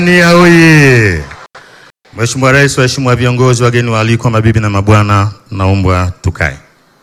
Tanzania oye! Mheshimiwa Rais, waheshimiwa viongozi, wageni waalikwa, mabibi na mabwana, naomba tukae.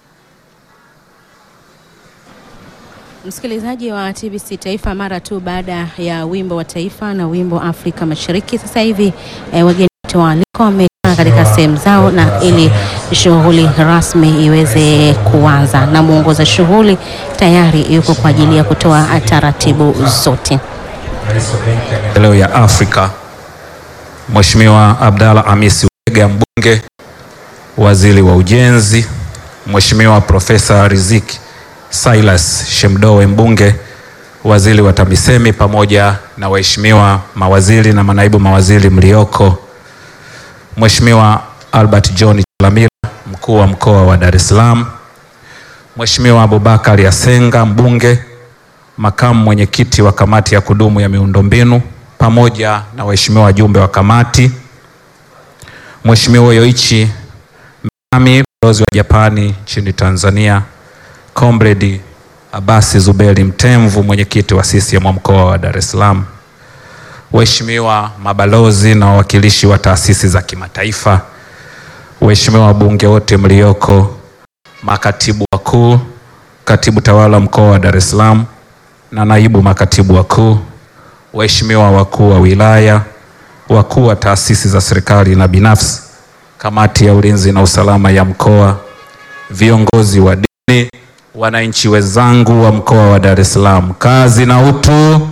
Msikilizaji wa TBC Taifa, mara tu baada ya wimbo wa taifa na wimbo Afrika Mashariki, sasa hivi wageni waalikwa wamekaa katika sehemu zao na ili shughuli rasmi iweze kuanza, na muongoza shughuli tayari yuko kwa ajili ya kutoa taratibu zote. Leo ya Afrika, Mheshimiwa Abdalla Hamisi Ulega, mbunge, waziri wa ujenzi; Mheshimiwa Profesa Riziki Silas Shemdoe, mbunge, waziri wa TAMISEMI, pamoja na waheshimiwa mawaziri na manaibu mawaziri mlioko; Mheshimiwa Albert John Chalamila, mkuu wa mkoa wa Dar es Salaam; Mheshimiwa Abubakar Yasenga, mbunge, makamu mwenyekiti wa kamati ya kudumu ya miundombinu, pamoja na waheshimiwa wajumbe wa kamati; Mheshimiwa Yoichi Mami, balozi wa Japani nchini Tanzania; Comrade Abasi Zuberi Mtemvu, mwenyekiti wa CCM wa mkoa wa Dar es Salaam; waheshimiwa mabalozi na wawakilishi wa taasisi za kimataifa; waheshimiwa wabunge wote mlioko; makatibu wakuu, katibu tawala mkoa wa Dar es Salaam na naibu makatibu wakuu; waheshimiwa wakuu wa wilaya, wakuu wa taasisi za serikali na binafsi, kamati ya ulinzi na usalama ya mkoa, viongozi wa dini, wananchi wenzangu wa mkoa wa Dar es Salaam, kazi na utu,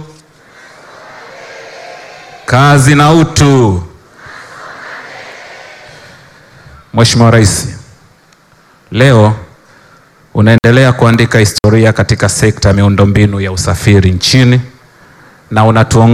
kazi na utu. Mheshimiwa Rais, leo unaendelea kuandika historia katika sekta ya miundombinu ya usafiri nchini na unatuongoza